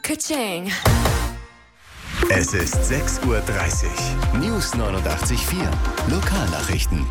Ka-ching. Es ist 6:30 Uhr. News 89.4. Lokalnachrichten.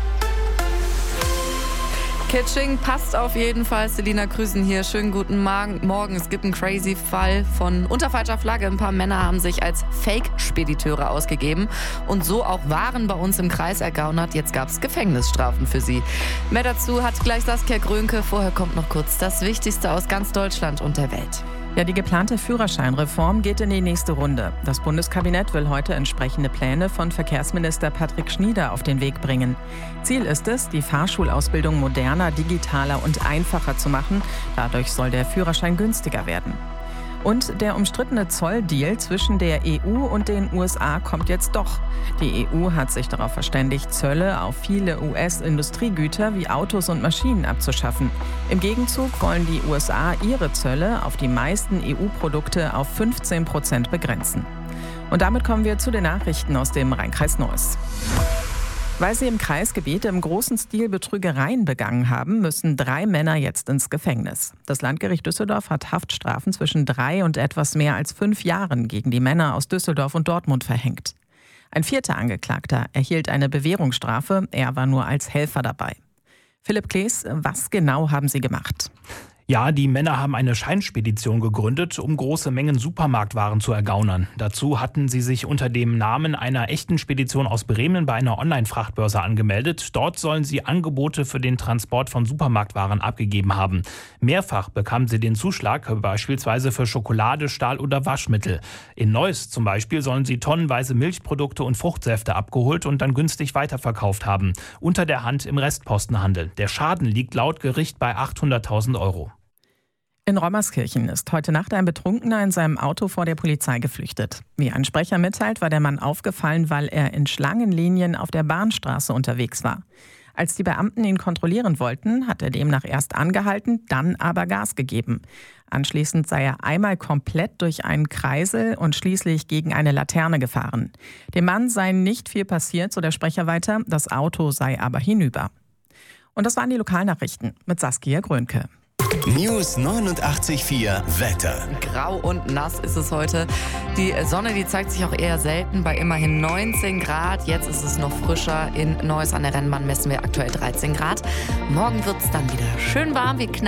Kitsching passt auf jeden Fall. Selina Krüsen hier. Schönen guten Morgen. Es gibt einen crazy Fall von unter falscher Flagge. Ein paar Männer haben sich als Fake-Spediteure ausgegeben und so auch Waren bei uns im Kreis ergaunert. Jetzt gab es Gefängnisstrafen für sie. Mehr dazu hat gleich Saskia Grönke. Vorher kommt noch kurz das Wichtigste aus ganz Deutschland und der Welt. Ja, die geplante Führerscheinreform geht in die nächste Runde. Das Bundeskabinett will heute entsprechende Pläne von Verkehrsminister Patrick Schnieder auf den Weg bringen. Ziel ist es, die Fahrschulausbildung moderner, digitaler und einfacher zu machen. Dadurch soll der Führerschein günstiger werden. Und der umstrittene Zolldeal zwischen der EU und den USA kommt jetzt doch. Die EU hat sich darauf verständigt, Zölle auf viele US-Industriegüter wie Autos und Maschinen abzuschaffen. Im Gegenzug wollen die USA ihre Zölle auf die meisten EU-Produkte auf 15% begrenzen. Und damit kommen wir zu den Nachrichten aus dem Rhein-Kreis Neuss. Weil sie im Kreisgebiet im großen Stil Betrügereien begangen haben, müssen 3 Männer jetzt ins Gefängnis. Das Landgericht Düsseldorf hat Haftstrafen zwischen 3 und etwas mehr als 5 Jahren gegen die Männer aus Düsseldorf und Dortmund verhängt. Ein 4. Angeklagter erhielt eine Bewährungsstrafe, er war nur als Helfer dabei. Philipp Klees, was genau haben Sie gemacht? Ja, die Männer haben eine Scheinspedition gegründet, um große Mengen Supermarktwaren zu ergaunern. Dazu hatten sie sich unter dem Namen einer echten Spedition aus Bremen bei einer Online-Frachtbörse angemeldet. Dort sollen sie Angebote für den Transport von Supermarktwaren abgegeben haben. Mehrfach bekamen sie den Zuschlag, beispielsweise für Schokolade, Stahl oder Waschmittel. In Neuss zum Beispiel sollen sie tonnenweise Milchprodukte und Fruchtsäfte abgeholt und dann günstig weiterverkauft haben. Unter der Hand im Restpostenhandel. Der Schaden liegt laut Gericht bei 800.000 Euro. In Rommerskirchen ist heute Nacht ein Betrunkener in seinem Auto vor der Polizei geflüchtet. Wie ein Sprecher mitteilt, war der Mann aufgefallen, weil er in Schlangenlinien auf der Bahnstraße unterwegs war. Als die Beamten ihn kontrollieren wollten, hat er demnach erst angehalten, dann aber Gas gegeben. Anschließend sei er einmal komplett durch einen Kreisel und schließlich gegen eine Laterne gefahren. Dem Mann sei nicht viel passiert, so der Sprecher weiter, das Auto sei aber hinüber. Und das waren die Lokalnachrichten mit Saskia Grönke. News 89.4 Wetter. Grau und nass ist es heute. Die Sonne, die zeigt sich auch eher selten bei immerhin 19 Grad. Jetzt ist es noch frischer. In Neuss an der Rennbahn messen wir aktuell 13 Grad. Morgen wird es dann wieder schön warm. Wir